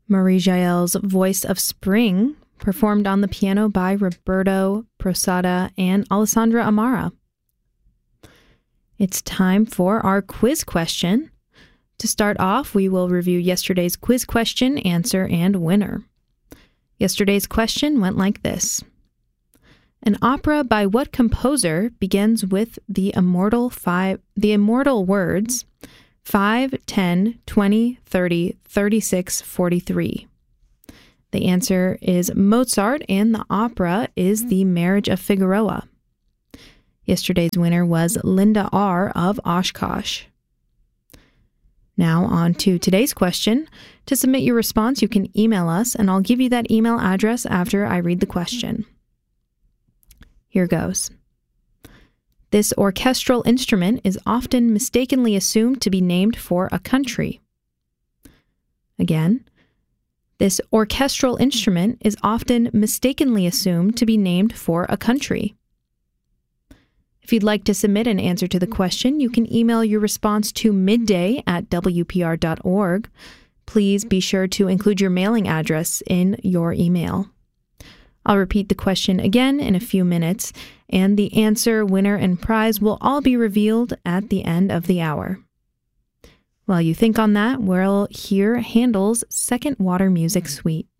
Marie Jael's Voice of Spring, performed on the piano by Roberto Posada and Alessandra Amara. It's time for our quiz question. To start off, we will review yesterday's quiz question, answer, and winner. Yesterday's question went like this. An opera by what composer begins with the immortal words 5, 10, 20, 30, 36, 43? The answer is Mozart, and the opera is The Marriage of Figueroa. Yesterday's winner was Linda R. of Oshkosh. Now on to today's question. To submit your response, you can email us, and I'll give you that email address after I read the question. Here goes. This orchestral instrument is often mistakenly assumed to be named for a country. Again, this orchestral instrument is often mistakenly assumed to be named for a country. If you'd like to submit an answer to the question, you can email your response to midday@wpr.org. Please be sure to include your mailing address in your email. I'll repeat the question again in a few minutes, and the answer, winner, and prize will all be revealed at the end of the hour. While you think on that, we'll hear Handel's Second Water Music Suite.